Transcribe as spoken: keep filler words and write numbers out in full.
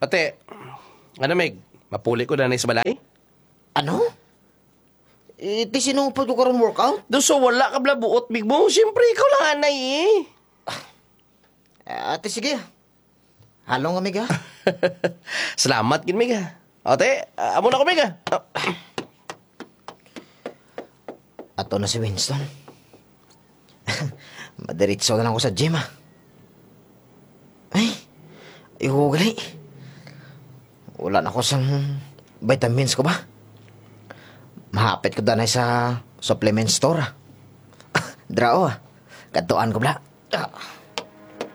Ate, ano Meg? Mapuli ko na na sa balay? Ano? Iti sinupad ko karon workout? Doon so wala ka bla buot, Meg mo. Siyempre, ikaw lang anay eh. Ate, sige. Halong nga, Miga. Salamat, gin Meg ha. Ate, uh, amo na ko Meg ha. Ah, Ato na si Winston. Madiritso na lang ako sa gym, ah. Ay, ayoko gali. Wala na ako sa vitamins ko ba? Mahapit ko danay sa supplement store, ah. Drao, ah. Katuan ko bla. Ah.